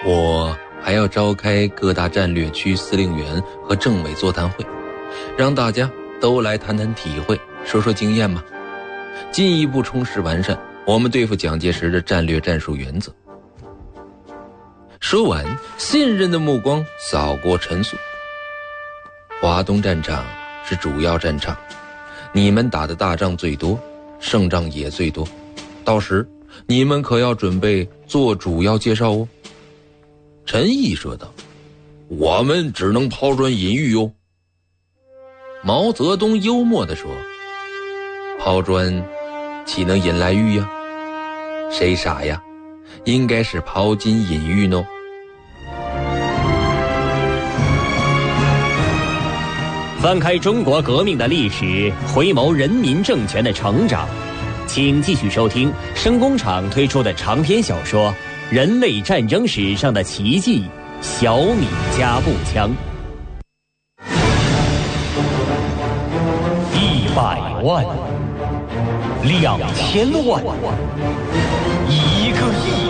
我还要召开各大战略区司令员和政委座谈会，让大家都来谈谈体会，说说经验嘛，进一步充实完善我们对付蒋介石的战略战术原则。说完，信任的目光扫过陈粟。华东战场是主要战场，你们打的大仗最多，胜仗也最多，到时你们可要准备做主要介绍哦。陈毅说道：我们只能抛砖引玉哟。毛泽东幽默地说：抛砖岂能引来玉呀？谁傻呀？应该是抛金引玉呢。 翻开中国革命的历史，回眸人民政权的成长，请继续收听声工厂推出的长篇小说《人类战争史上的奇迹》——小米加步枪。100万、2000万、1个亿。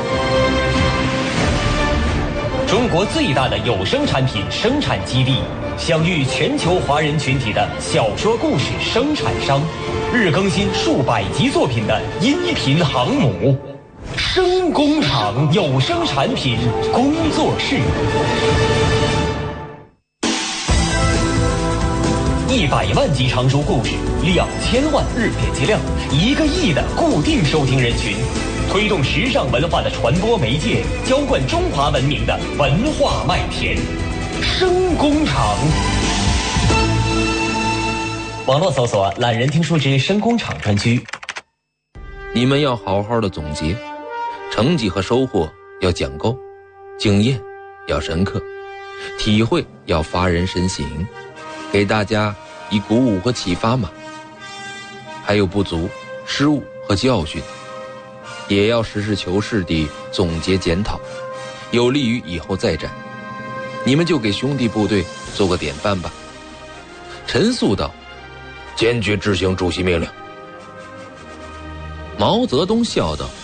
中国最大的有声产品生产基地，享誉全球华人群体的小说故事生产商，日更新数百集作品的音频航母，声工厂有声产品工作室。100万集长书故事，2000万日点击量，1个亿的固定收听人群，推动时尚文化的传播媒介，浇灌中华文明的文化麦田。声工厂。网络搜索懒人听书之声工厂专区。 你们要好好的总结，成绩和收获要讲够，经验要深刻，体会要发人深省，给大家以鼓舞和启发嘛。还有不足、失误和教训，也要实事求是地总结检讨，有利于以后再战。你们就给兄弟部队做个典范吧。陈粟道：坚决执行主席命令。毛泽东笑道：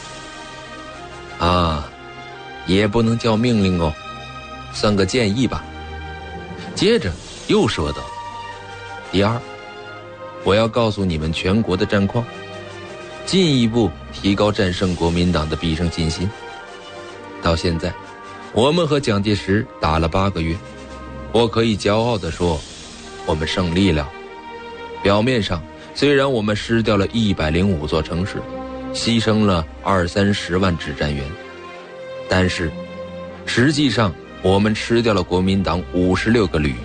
也不能叫命令哦，算个建议吧。接着又说道：第二，我要告诉你们全国的战况，进一步提高战胜国民党的必胜信心。到现在我们和蒋介石打了8个月，我可以骄傲地说，我们胜利了。表面上虽然我们失掉了105座城市，牺牲了20-30万指战员，但是实际上我们吃掉了国民党56个旅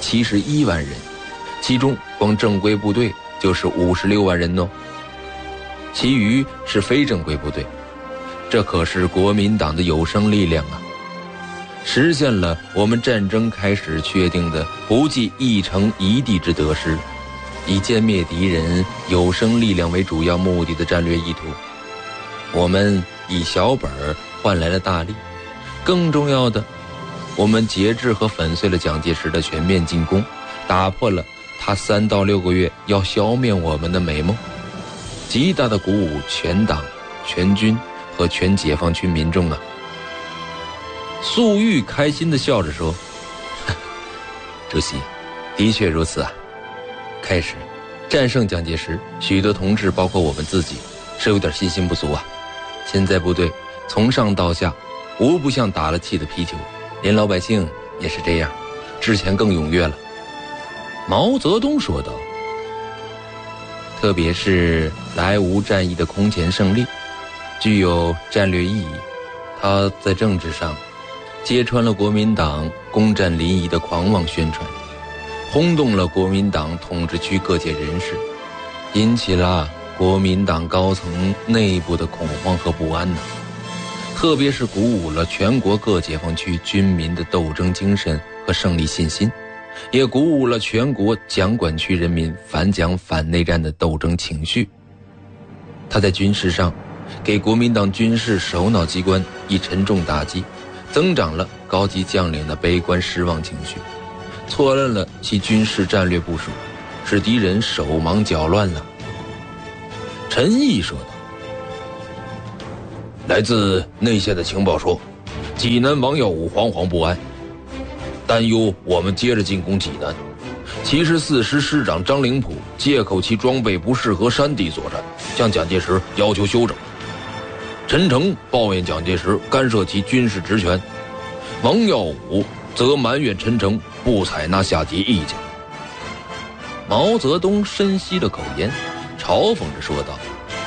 ，71万人，其中光正规部队就是56万人哦，其余是非正规部队。这可是国民党的有生力量啊，实现了我们战争开始确定的不计一城一地之得失，以歼灭敌人有生力量为主要目的的战略意图。我们以小本换来了大利，更重要的，我们节制和粉碎了蒋介石的全面进攻，打破了他3到6个月要消灭我们的美梦，极大的鼓舞全党、全军和全解放区民众啊。粟裕开心地笑着说：主席，的确如此啊。开始战胜蒋介石，许多同志包括我们自己是有点信心不足啊。现在部队从上到下无不像打了气的皮球，连老百姓也是这样，之前更踊跃了。毛泽东说道：特别是莱芜战役的空前胜利具有战略意义，它在政治上揭穿了国民党攻占临沂的狂妄宣传，轰动了国民党统治区各界人士，引起了国民党高层内部的恐慌和不安特别是鼓舞了全国各解放区军民的斗争精神和胜利信心，也鼓舞了全国蒋管区人民反蒋反内战的斗争情绪。他在军事上给国民党军事首脑机关以沉重打击，增长了高级将领的悲观失望情绪，错乱了其军事战略部署，使敌人手忙脚乱了。陈毅说道：来自内线的情报说， 济南王耀武惶惶不安，担忧我们接着进攻济南。74师师长张灵甫借口其装备不适合山地作战，向蒋介石要求休整。陈诚抱怨蒋介石干涉其军事职权，王耀武则埋怨陈诚不采纳下级意见。毛泽东深吸了口烟，嘲讽着说道：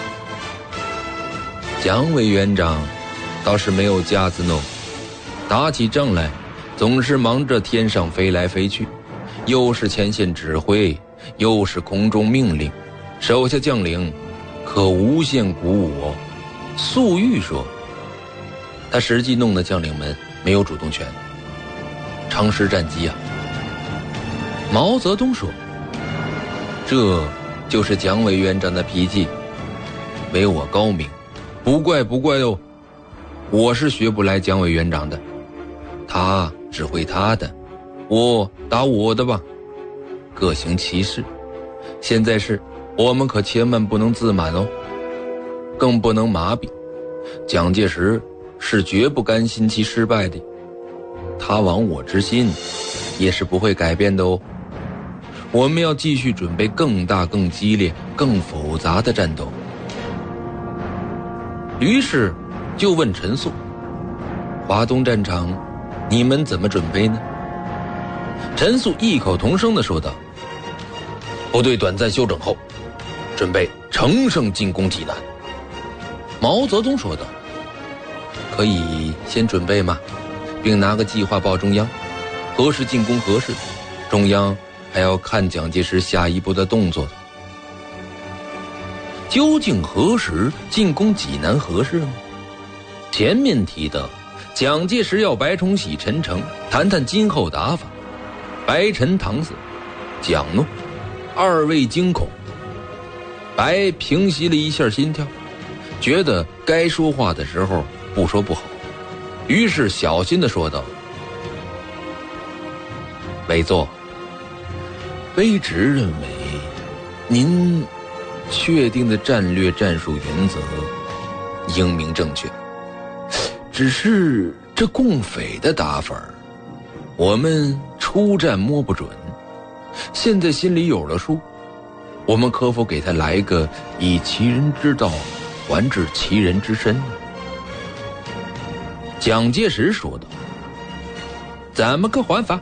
蒋委员长倒是没有架子弄，打起仗来总是忙着天上飞来飞去，又是前线指挥，又是空中命令，手下将领可无限鼓舞哦。粟裕说，他实际弄得将领们没有主动权，常失战机啊。毛泽东说，这就是蒋委员长的脾气，没我高明，不怪哦，我是学不来蒋委员长的，他指挥他的，我打我的吧，各行其事。现在是我们可千万不能自满哦，更不能麻痹。蒋介石是绝不甘心其失败的，他亡我之心也是不会改变的哦。我们要继续准备更大、更激烈、更复杂的战斗。于是就问陈粟，华东战场你们怎么准备呢？陈粟异口同声地说道，部队短暂休整后，准备乘胜进攻济南。毛泽东说道，可以先准备吗？并拿个计划报中央，何时进攻何时，中央还要看蒋介石下一步的动作的。究竟何时进攻济南合适呢？前面提到蒋介石要白崇禧、陈诚谈谈今后打法，白陈搪塞，蒋诺二位惊恐，白平息了一下心跳，觉得该说话的时候不说不好，于是小心地说道，委座，卑职认为您确定的战略战术原则英明正确，只是这共匪的打法我们出战摸不准，现在心里有了数，我们可否给他来个以其人之道还治其人之身呢？蒋介石说道，怎么个还法？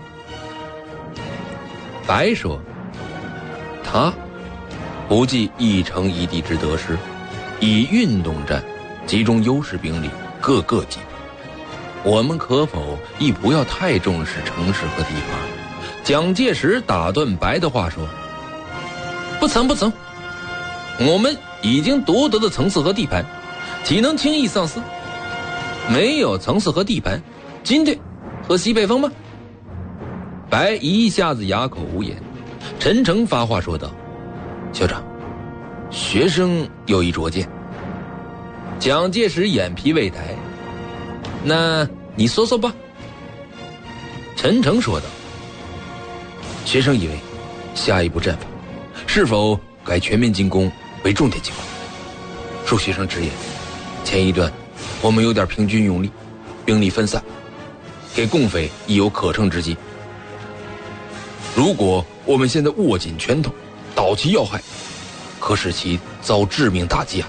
白说，他不计一城一地之得失，以运动战集中优势兵力，各个击。我们可否亦不要太重视城市和地盘？蒋介石打断白的话说，不曾，我们已经夺得的层次和地盘，岂能轻易丧失？没有层次和地盘，军队和西北风吗？白一下子哑口无言。陈诚发话说道，校长，学生有一拙见。蒋介石眼皮未抬，那你说说吧。陈诚说道，学生以为下一步战法是否改全面进攻为重点计划。恕学生直言，前一段我们有点平均用力，兵力分散，给共匪亦有可乘之机。如果我们现在握紧拳头，捣其要害，可使其遭致命打击啊！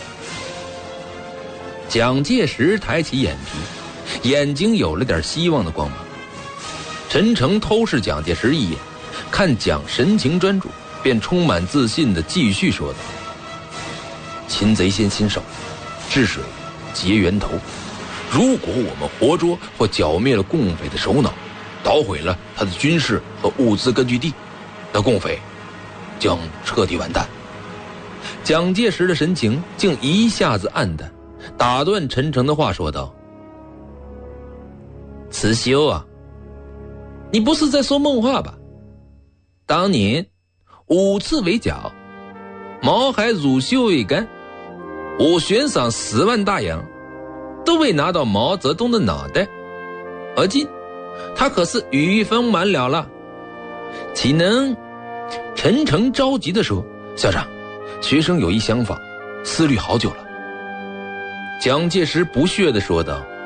蒋介石抬起眼皮，眼睛有了点希望的光芒。陈诚偷视蒋介石一眼，看蒋神情专注，便充满自信地继续说道，擒贼先心手，治水结源头。如果我们活捉或剿灭了共匪的首脑，捣毁了他的军事和物资根据地，那共匪将彻底完蛋。蒋介石的神情竟一下子暗淡，打断陈诚的话说道，慈修啊，你不是在说梦话吧？当年5次围剿，毛海乳臭未干，我悬赏10万大洋，都未拿到毛泽东的脑袋，而今他可是羽翼丰满了，岂能？陈诚着急地说，校长，学生有一想法，思虑好久了。蒋介石不屑地说道，